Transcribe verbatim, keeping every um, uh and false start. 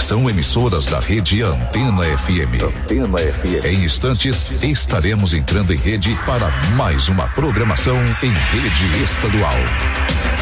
São emissoras da rede Antena F M. Antena F M. Em instantes, estaremos entrando em rede para mais uma programação em rede estadual.